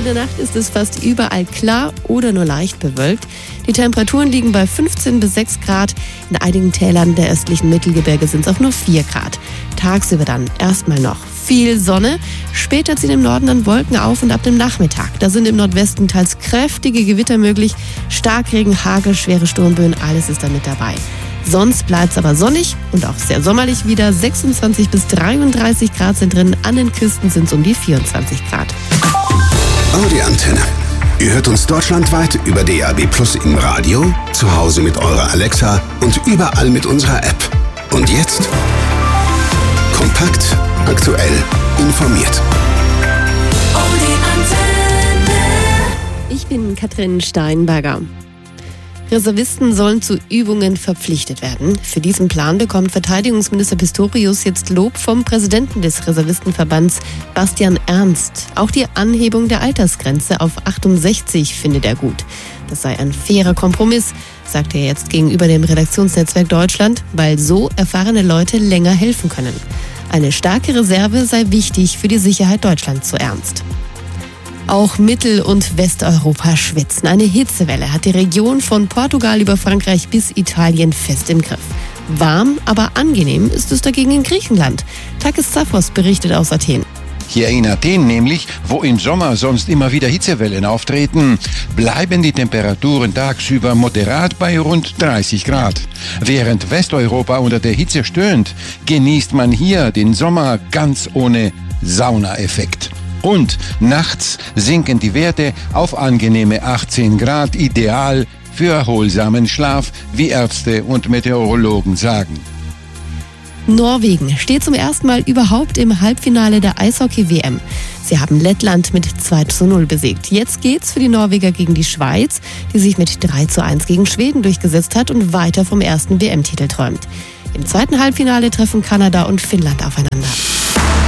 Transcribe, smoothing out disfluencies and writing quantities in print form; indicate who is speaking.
Speaker 1: der Nacht ist es fast überall klar oder nur leicht bewölkt. Die Temperaturen liegen bei 15 bis 6 Grad. In einigen Tälern der östlichen Mittelgebirge sind es auch nur 4 Grad. Tagsüber dann erstmal noch viel Sonne. Später ziehen im Norden dann Wolken auf und ab dem Nachmittag. Da sind im Nordwesten teils kräftige Gewitter möglich. Starkregen, Hagel, schwere Sturmböen, alles ist da mit dabei. Sonst bleibt es aber sonnig und auch sehr sommerlich wieder. 26 bis 33 Grad sind drin. An den Küsten sind es um die 24 Grad.
Speaker 2: Audi Antenne. Ihr hört uns deutschlandweit über DAB+ im Radio, zu Hause mit eurer Alexa und überall mit unserer App. Und jetzt kompakt, aktuell, informiert.
Speaker 3: Audi Antenne.
Speaker 1: Ich bin Katrin Steinberger. Reservisten sollen zu Übungen verpflichtet werden. Für diesen Plan bekommt Verteidigungsminister Pistorius jetzt Lob vom Präsidenten des Reservistenverbands, Bastian Ernst. Auch die Anhebung der Altersgrenze auf 68 findet er gut. Das sei ein fairer Kompromiss, sagt er jetzt gegenüber dem Redaktionsnetzwerk Deutschland, weil so erfahrene Leute länger helfen können. Eine starke Reserve sei wichtig für die Sicherheit Deutschlands, so Ernst. Auch Mittel- und Westeuropa schwitzen. Eine Hitzewelle hat die Region von Portugal über Frankreich bis Italien fest im Griff. Warm, aber angenehm ist es dagegen in Griechenland. Takis Zaphos berichtet aus Athen.
Speaker 4: Hier in Athen nämlich, wo im Sommer sonst immer wieder Hitzewellen auftreten, bleiben die Temperaturen tagsüber moderat bei rund 30 Grad. Während Westeuropa unter der Hitze stöhnt, genießt man hier den Sommer ganz ohne Saunaeffekt. Und nachts sinken die Werte auf angenehme 18 Grad, ideal für erholsamen Schlaf, wie Ärzte und Meteorologen sagen.
Speaker 1: Norwegen steht zum ersten Mal überhaupt im Halbfinale der Eishockey-WM. Sie haben Lettland mit 2:0 besiegt. Jetzt geht's für die Norweger gegen die Schweiz, die sich mit 3:1 gegen Schweden durchgesetzt hat und weiter vom ersten WM-Titel träumt. Im zweiten Halbfinale treffen Kanada und Finnland aufeinander.